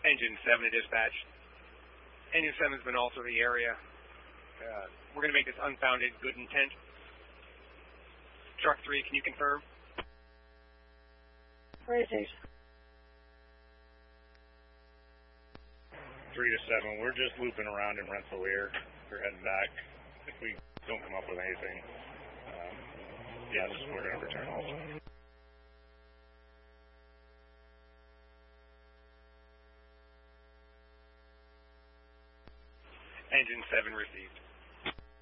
Engine 7 to dispatch. Engine 7's been altered to the area. We're going to make this unfounded good intent. Truck 3, can you confirm? 36. 3 to 7, we're just looping around in Rensselaer. We're heading back. If we don't come up with anything, yes, we're going to return also. Engine 7 received.